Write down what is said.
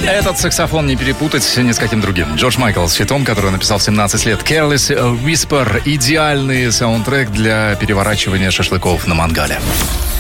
Этот саксофон не перепутать ни с каким другим. Джордж Майкл с хитом, который написал в 17 лет. Careless Whisper. Идеальный саундтрек для переворачивания шашлыков на мангале.